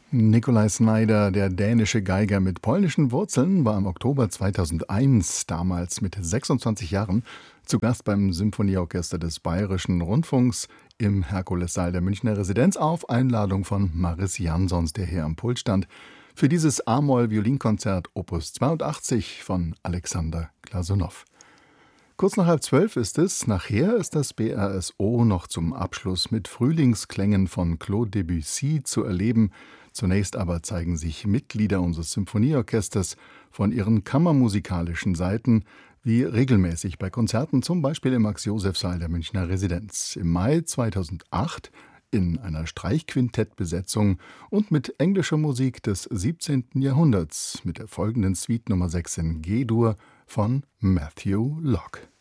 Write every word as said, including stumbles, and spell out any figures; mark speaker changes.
Speaker 1: Nikolai Snyder, der dänische Geiger mit polnischen Wurzeln, war im Oktober zweitausendeins, damals mit sechsundzwanzig Jahren, zu Gast beim Symphonieorchester des Bayerischen Rundfunks im Herkulessaal der Münchner Residenz auf Einladung von Maris Jansons, der hier am Pult stand, für dieses A-Moll-Violinkonzert Opus zweiundachtzig von Alexander Glasunow. Kurz nach halb zwölf ist es. Nachher ist das B R S O noch zum Abschluss mit Frühlingsklängen von Claude Debussy zu erleben. Zunächst aber zeigen sich Mitglieder unseres Symphonieorchesters von ihren kammermusikalischen Seiten, wie regelmäßig bei Konzerten, zum Beispiel im Max-Joseph-Saal der Münchner Residenz. Im Mai zweitausendacht in einer Streichquintettbesetzung und mit englischer Musik des siebzehnten Jahrhunderts mit der folgenden Suite Nummer sechs in G-Dur von Matthew Locke.